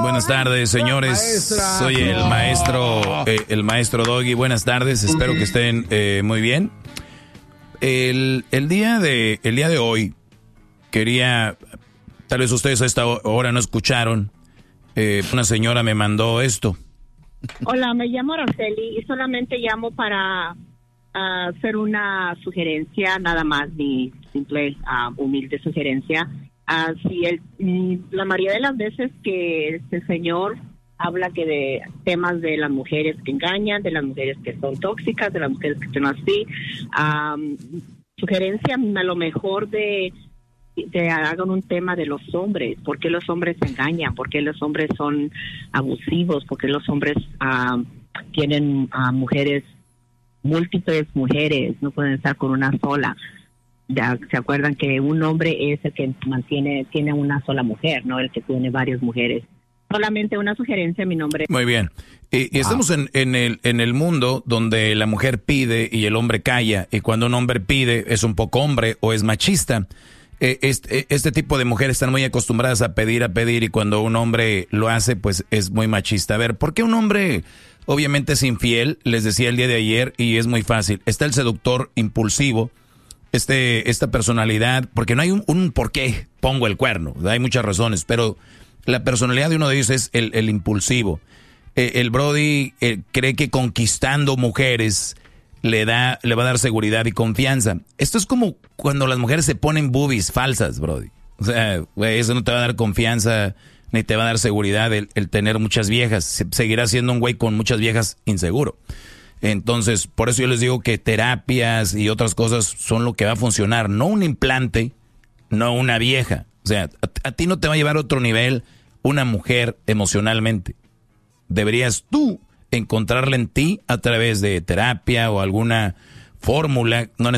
buenas tardes, señores. Maestra. Soy el maestro Doggy. Buenas tardes, espero que estén muy bien. El día de hoy quería, tal vez ustedes a esta hora no escucharon, una señora me mandó esto. Hola, me llamo Araceli y solamente llamo para hacer una sugerencia, nada más, mi simple, humilde sugerencia. La mayoría de las veces que este señor habla que de temas de las mujeres que engañan, de las mujeres que son tóxicas, de las mujeres que son así, sugerencia a lo mejor de hagan un tema de los hombres, por qué los hombres se engañan, por qué los hombres son abusivos, por qué los hombres tienen mujeres, múltiples mujeres, no pueden estar con una sola. Ya se acuerdan que un hombre es el que tiene una sola mujer, no el que tiene varias mujeres. Solamente una sugerencia, mi nombre. Muy bien. Estamos en el mundo donde la mujer pide y el hombre calla, y cuando un hombre pide es un poco hombre o es machista. Este tipo de mujeres están muy acostumbradas a pedir, y cuando un hombre lo hace, pues es muy machista. A ver, ¿por qué un hombre obviamente es infiel? Les decía el día de ayer, y es muy fácil. Está el seductor impulsivo, esta personalidad, porque no hay un por qué pongo el cuerno, hay muchas razones, pero la personalidad de uno de ellos es el impulsivo. El Brody cree que conquistando mujeres le va a dar seguridad y confianza. Esto es como cuando las mujeres se ponen boobies falsas, Brody. O sea, güey, eso no te va a dar confianza ni te va a dar seguridad el tener muchas viejas. Seguirá siendo un güey con muchas viejas inseguro. Entonces, por eso yo les digo que terapias y otras cosas son lo que va a funcionar. No un implante, no una vieja. O sea, a ti no te va a llevar a otro nivel una mujer emocionalmente. Deberías tú encontrarla en ti a través de terapia o alguna fórmula. No